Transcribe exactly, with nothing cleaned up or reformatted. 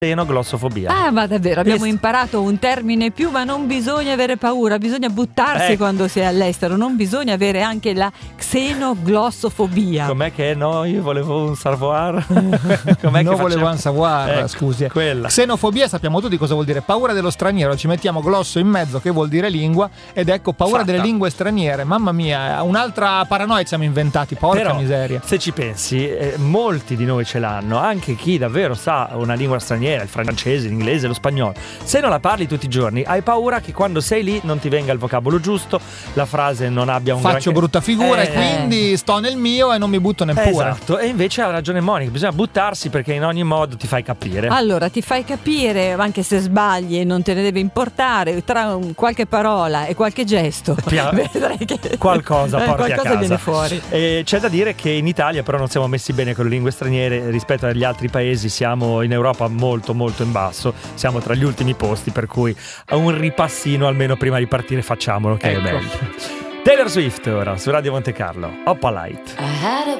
xenoglossofobia. Ah, ma davvero, abbiamo Questo. imparato un termine più, ma non bisogna avere paura, bisogna buttarsi Eh. quando si è all'estero, non bisogna avere anche la xenoglossofobia. Com'è che no? Io volevo un savoir. Com'è non che volevo un facciamo? savoir, Ecco, scusi. quella. Xenofobia sappiamo tutti cosa vuol dire. Paura dello straniero, ci mettiamo glosso in mezzo che vuol dire lingua, ed ecco paura Fatta. delle lingue straniere. Mamma mia, un'altra paranoia ci siamo inventati, porca Però, miseria. se ci pensi, eh, molti di noi ce l'hanno, anche chi davvero sa una lingua straniera, il francese, l'inglese, lo spagnolo. Se non la parli tutti i giorni, hai paura che quando sei lì non ti venga il vocabolo giusto, la frase non abbia un Faccio granché- brutta figura Eh, e quindi sto nel mio e non mi butto neppure. Esatto, e invece ha ragione Monica, bisogna buttarsi perché in ogni modo ti fai capire. Allora ti fai capire, anche se sbagli e non te ne deve importare, tra un- qualche parola e qualche gesto Pia- vedrai che qualcosa eh, porti qualcosa a casa. viene fuori. E c'è da dire che in Italia però non siamo messi bene con le lingue straniere rispetto agli altri paesi, siamo in Europa molto molto in basso, siamo tra gli ultimi posti, per cui un ripassino almeno prima di partire facciamolo, che Ecco. è meglio. Taylor Swift ora su Radio Monte Carlo, Opalite. I had a